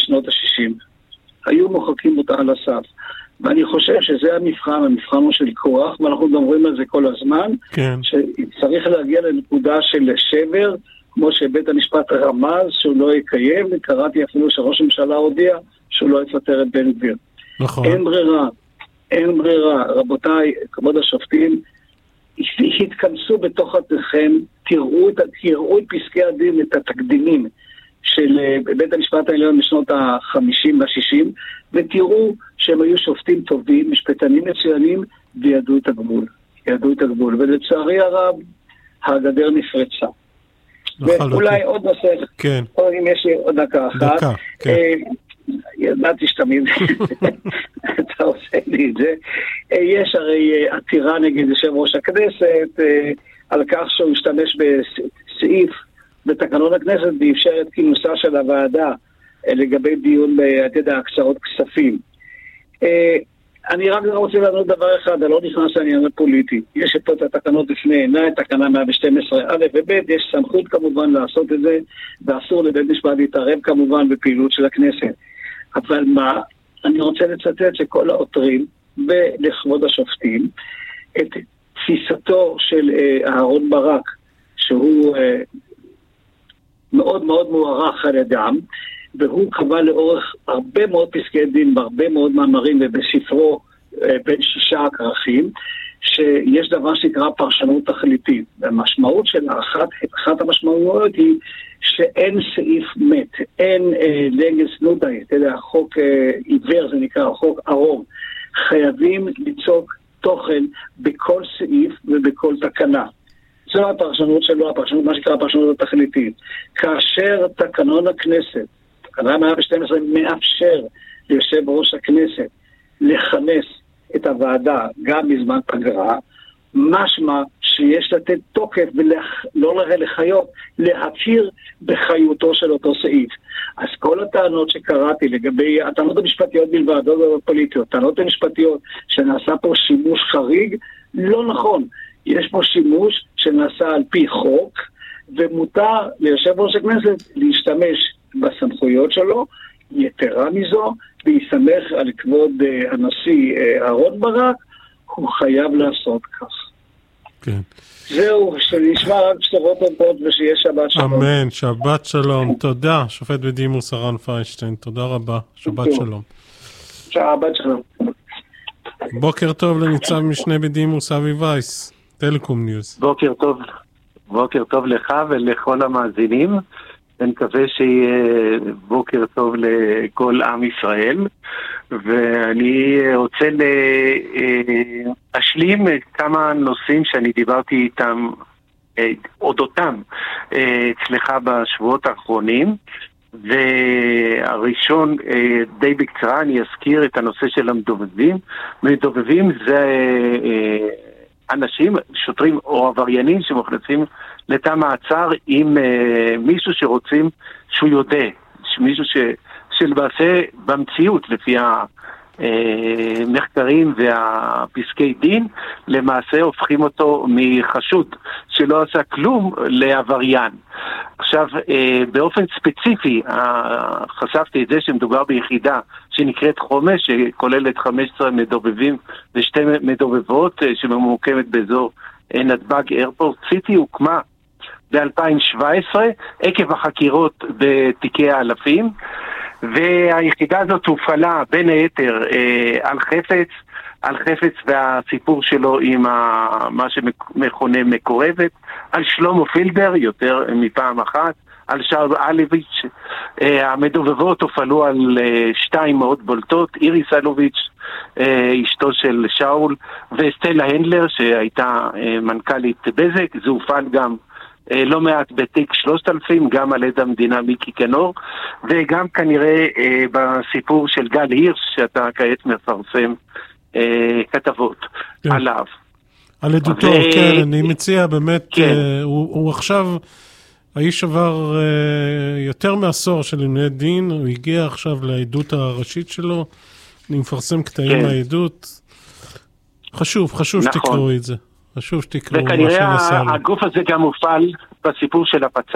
בשנות ה-60. היו מוחקים אותה על הסף. ואני חושב שזה המבחן הוא של כוח, ואנחנו מדברים על זה כל הזמן, כן. שצריך להגיע לנקודה של שבר, כמו שבית המשפט רמז שהוא לא יקיים, וקראתי אפילו שראש הממשלה הודיע שהוא לא יפטר את בן גביר. נכון. אין ברירה, רבותיי, כבוד השופטים, התכנסו בתוך עצמכם, תראו את פסקי הדין, את התקדימים של בית המשפט העליון בשנות ה-50 וה-60, ותראו שהם היו שופטים טובים, משפטנים מצוינים, וידעו את הגבול. ולצערי הרב, הגדר נפרצה. ואולי עוד נושא, כן. או אם יש לי עוד דקה אחת. כן. ידעתי שתמיד, אתה עושה לי את זה. יש הרי עתירה נגד יושב ראש הכנסת, על כך שהוא השתמש בסעיף בתקנון הכנסת, ואפשר את כינוסה של הוועדה לגבי דיון בעתיד הקצאות כספים. אני רק רוצה לענות דבר אחד, אני לא נכנס לעניין הפוליטי. יש פה את התקנות לפני עיניי, תקנה 112 א' וב', יש סמכות כמובן לעשות את זה, ואסור לבית משפט להתערב כמובן בפעילות של הכנסת. אבל מה? אני רוצה לצטט שכל העותרים ולכבוד השופטים, את תפיסתו של אהרון ברק, שהוא מאוד מאוד מוערך על ידם, והוא קבע לאורך הרבה מאוד פסקי דין, בהרבה מאוד מאמרים ובספרו בין 6 הכרכים, שיש דבר שנקרא פרשנות תכליתית. והמשמעות של אחת המשמעויות היא שאין סעיף מת, אין לגס נודאי, חוק עיוור זה נקרא, חוק ערום. חייבים ליצוק תוכן בכל סעיף ובכל תקנה. זו הפרשנות שלו, הפרשנות, מה שנקרא הפרשנות התכליתית. כאשר תקנון הכנסת, תקנה 112 מאפשר ליושב ראש הכנסת לכנס את הוועדה גם בזמן פגרה, משמע שיש לתת תוקף ולא לחיות, להכיר בחיותו של אותו סעיף. אז כל הטענות שקראתי לגבי הטענות המשפטיות בלבד, לא פוליטיות, הטענות המשפטיות שנעשה פה שימוש חריג, לא נכון. יש פה שימוש שנעשה על פי חוק, ומותר ליושב ראש הכנסת להשתמש בסמכויות שלו, יתרה מזו, ויסמך על כבוד הנשיא אהרון ברק, הוא חייב לעשות כך. כן. זהו, שנשמע רק בשורות טובות ושיהיה שבת שלום. אמן, שבת שלום. תודה, שופט בדימוס הרן פיינשטיין. תודה רבה, שבת שלום. שבת שלום. בוקר טוב לניצב משנה בדימוס אבי וייס, טלקום ניוז. בוקר טוב לך ולכל המאזינים. אני מקווה שיהיה בוקר טוב לכל עם ישראל, ואני רוצה להשלים כמה נושאים שאני דיברתי איתם, אודותם, אצלך בשבועות האחרונים, והראשון, די בקצרה, אני אזכיר את הנושא של המדובבים. מדובבים זה אנשים, שוטרים או עבריינים שמוכנסים לתא מעצר עם מישהו שרוצים שהוא יודע, מישהו שלמעשה במציאות לפי המחקרים והפסקי דין למעשה הופכים אותו מחשוד שלא עשה כלום לעבריין. עכשיו באופן ספציפי חשפתי את זה שמדובר ביחידה שנקראת חומש, שכוללת 15 מדובבים ושתי מדובבות שממוקמת באזור נתב"ג איירפורט סיטי. הוקמה ב-2017 עקב החקירות בתיקי האלפים, והיחידה הזאת הופעלה בין היתר על חפץ והסיפור שלו עם מה שמכונה מקורבת, על שלמה פילדר יותר מפעם אחת, על שאול אלוביץ'. המדובבות הופעלו על 2 מאוד בולטות, איריס אלוביץ', אשתו של שאול, וסטלה הנדלר שהייתה מנכ"לית בזק. זה הופעל גם לא מעט בתיק 3000, גם על עד המדינה מיקי כנור, וגם כנראה בסיפור של גל הירש שאתה כעת מפרסם כתבות עליו. על עדותו, כן, אני מציע באמת, הוא עכשיו, האיש עבר יותר מעשור של עינוי דין, הוא הגיע עכשיו לעדות הראשית שלו, אני מפרסם קטעים מהעדות, חשוב שתקראו את זה. חשוב שתקראו מה שנעשה לו. וכנראה הגוף הזה גם הופעל בסיפור של הפצ"ר